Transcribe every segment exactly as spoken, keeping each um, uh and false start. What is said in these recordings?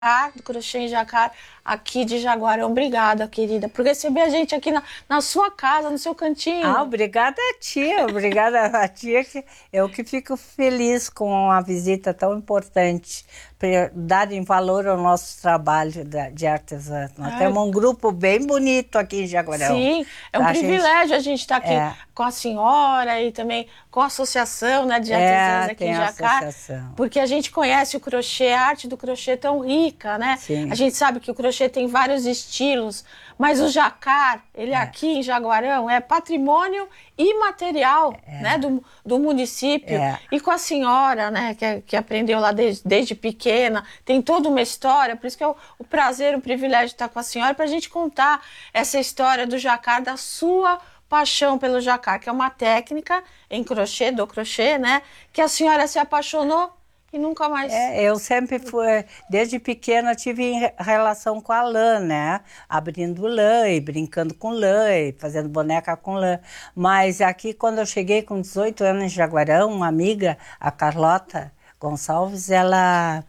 do Crochê em Jacquard, aqui de Jaguarão. Obrigada, querida, por receber a gente aqui na, na sua casa, no seu cantinho. Ah, obrigada a tia, obrigada a tia, que eu que fico feliz com uma visita tão importante, para darem valor ao nosso trabalho de artesanato. Nós é. temos um grupo bem bonito aqui em Jaguarão. Sim, é um a privilégio gente... a gente estar aqui é. com a senhora e também com a associação, né, de artesãs é, aqui em Jacquard, porque a gente conhece o crochê, a arte do crochê tão rica, né? Sim. A gente sabe que o crochê tem vários estilos, mas o Jacquard, ele é. aqui em Jaguarão, é patrimônio imaterial, é. né, do, do município. É. E com a senhora, né, que, que aprendeu lá desde, desde pequena, tem toda uma história, por isso que é o, o prazer, o privilégio de estar com a senhora, para a gente contar essa história do Jacquard, da sua paixão pelo Jacquard, que é uma técnica em crochê, do crochê, né, que a senhora se apaixonou e nunca mais... É, eu sempre fui, desde pequena, tive relação com a lã, né? Abrindo lã e brincando com lã e fazendo boneca com lã. Mas aqui, quando eu cheguei com dezoito anos em Jaguarão, uma amiga, a Carlota Gonçalves, ela,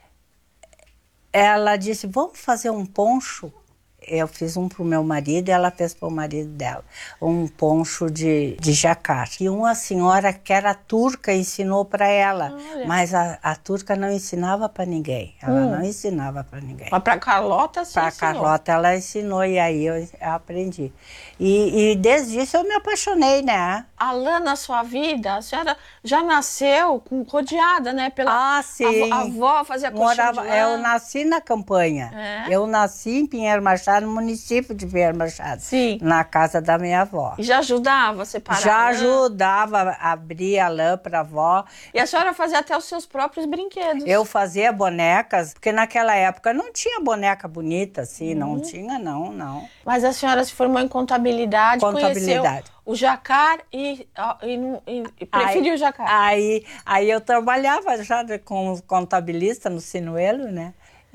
ela disse, vamos fazer um poncho? Eu fiz um para o meu marido e ela fez para o marido dela, um poncho de, de jacquard. E uma senhora que era turca ensinou para ela, Olha. mas a, a turca não ensinava para ninguém, ela hum. não ensinava para ninguém. Mas para a Carlota sim Para a Carlota ela ensinou e aí eu, eu aprendi. E, e desde isso eu me apaixonei, né? A lã na sua vida, a senhora já nasceu com, rodeada, né? Pela ah, sim. A avó fazia colchão de lã. Eu nasci na campanha, é. eu nasci em Pinheiro Machado, no município de Pinheiro Machado, Sim. na casa da minha avó. E já ajudava a separar Já a lã? ajudava a abrir a lã para a avó. E a senhora fazia até os seus próprios brinquedos? Eu fazia bonecas, porque naquela época não tinha boneca bonita assim, hum. não tinha não, não. Mas a senhora se formou em contabilidade, contabilidade. conheceu o Jacquard e, e, e, e preferiu aí, o Jacquard. Aí, aí eu trabalhava já com contabilista no Sinuelo, né?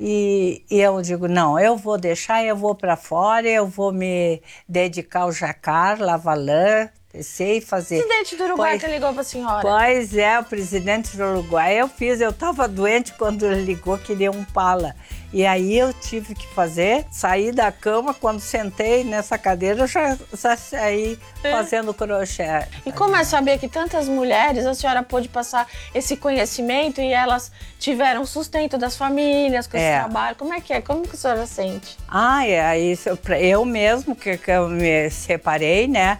E, e eu digo, não, eu vou deixar, eu vou para fora, eu vou me dedicar ao Jacquard, lavar lã, sei fazer. O presidente do Uruguai pois, que ligou para a senhora? Pois é, o presidente do Uruguai. Eu fiz, eu estava doente quando ele ligou, queria um pala. E aí eu tive que fazer, sair da cama, quando sentei nessa cadeira, eu já, já saí é. fazendo crochê. E como é saber que tantas mulheres, a senhora pôde passar esse conhecimento e elas tiveram sustento das famílias com é. esse trabalho? Como é que é? Como que a senhora sente? Ah, é, aí eu mesmo, que, que eu me separei, né,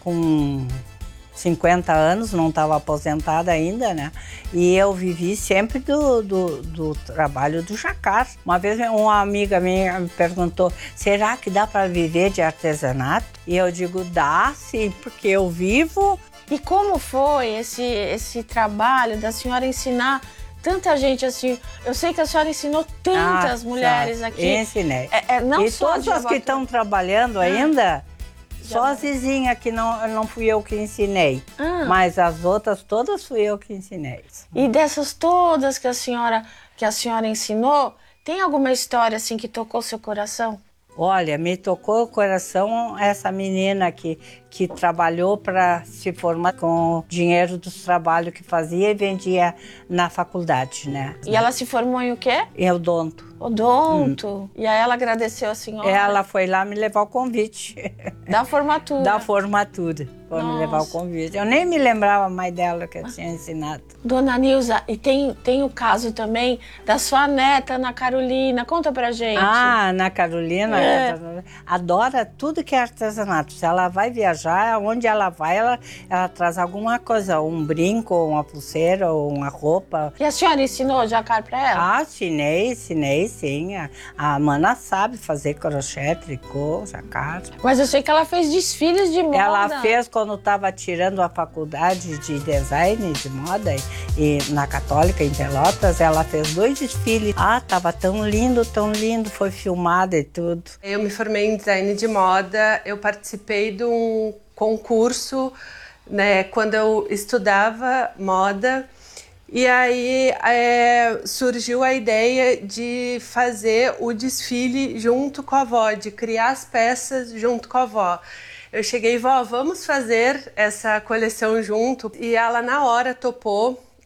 com cinquenta anos, não estava aposentada ainda, né? E eu vivi sempre do, do, do trabalho do Jacquard. Uma vez uma amiga minha me perguntou, será que dá para viver de artesanato? E eu digo, dá sim, porque eu vivo. E como foi esse, esse trabalho da senhora ensinar tanta gente assim? Eu sei que a senhora ensinou tantas ah, mulheres tá. aqui. Ensinei. É, é, não e só todas as que estão trabalhando ah. ainda... Só a Zizinha que não, não fui eu que ensinei, ah. mas as outras todas fui eu que ensinei. E dessas todas que a senhora, que a senhora ensinou, tem alguma história assim que tocou seu coração? Olha, me tocou o coração essa menina que, que trabalhou para se formar com o dinheiro dos trabalhos que fazia e vendia na faculdade, né? E ela se formou em o quê? Em odonto. Odonto. Hum. E aí ela agradeceu a senhora? Ela foi lá me levar o convite. Da formatura? Da formatura. Foi me levar o convite. Eu nem me lembrava mais dela que eu tinha ensinado. Dona Nilza, e tem, tem o caso também da sua neta, Ana Carolina. Conta pra gente. Ah, Ana Carolina é. adora tudo que é artesanato. Se ela vai viajar, onde ela vai, ela, ela traz alguma coisa. Um brinco, uma pulseira, ou uma roupa. E a senhora ensinou Jacquard pra ela? Ah, ensinei, ensinei, sim. A, a Mana sabe fazer crochê, tricô, Jacquard. Mas eu sei que ela fez desfiles de moda. Ela fez quando estava tirando a faculdade de design de moda e na Católica em Pelotas, ela fez dois desfiles. Ah, tava tão lindo, tão lindo, foi filmado e tudo. Eu me formei em design de moda, eu participei de um concurso, né, quando eu estudava moda. E aí é, surgiu a ideia de fazer o desfile junto com a avó, de criar as peças junto com a avó. Eu cheguei, vó, vamos fazer essa coleção junto. E ela na hora topou.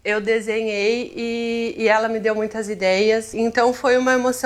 eu desenhei e, e ela me deu muitas ideias. Então foi uma emoção